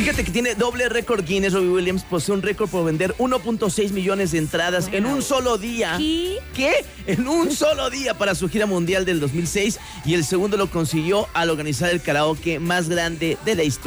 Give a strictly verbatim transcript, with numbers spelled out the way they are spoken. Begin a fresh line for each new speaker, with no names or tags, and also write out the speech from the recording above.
Fíjate que tiene doble récord Guinness. Robbie Williams posee un récord por vender uno punto seis millones de entradas wow. en un solo día.
¿Qué?
¿Qué? En un solo día para su gira mundial del dos mil seis. Y el segundo lo consiguió al organizar el karaoke más grande de la historia.